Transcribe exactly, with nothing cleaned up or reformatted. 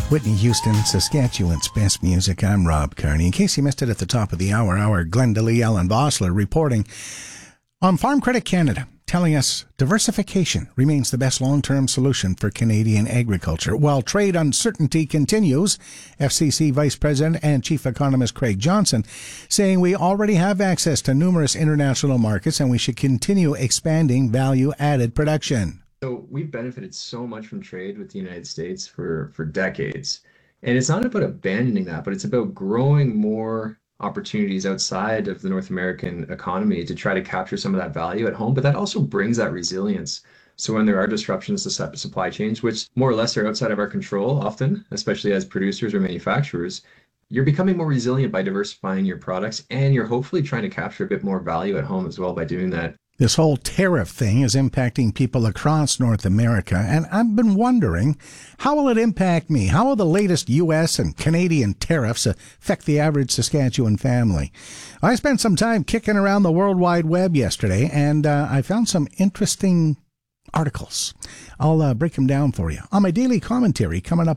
Whitney Houston, Saskatchewan's best music. I'm Rob Carney. In case you missed it at the top of the hour, our Glenda Lee Ellen Bossler reporting on Farm Credit Canada, telling us diversification remains the best long-term solution for Canadian agriculture. While trade uncertainty continues, F C C Vice President and Chief Economist Craig Johnson saying we already have access to numerous international markets and we should continue expanding value-added production. So we've benefited so much from trade with the United States for, for decades. And it's not about abandoning that, but it's about growing more opportunities outside of the North American economy to try to capture some of that value at home. But that also brings that resilience. So when there are disruptions to sup- supply chains, which more or less are outside of our control often, especially as producers or manufacturers, you're becoming more resilient by diversifying your products, and you're hopefully trying to capture a bit more value at home as well by doing that. This whole tariff thing is impacting people across North America, and I've been wondering, how will it impact me? How will the latest U S and Canadian tariffs affect the average Saskatchewan family? I spent some time kicking around the World Wide Web yesterday, and uh, I found some interesting articles. I'll uh, break them down for you on my daily commentary coming up